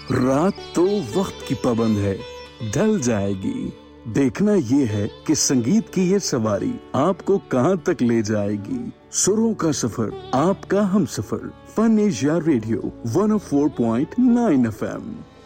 रात तो वक्त की पाबंद है, ढल जाएगी। देखना ये है कि संगीत की ये सवारी आपको कहां तक ले जाएगी। सुरों का सफर, आपका Humsafar. Fun Asia radio 104.9 FM।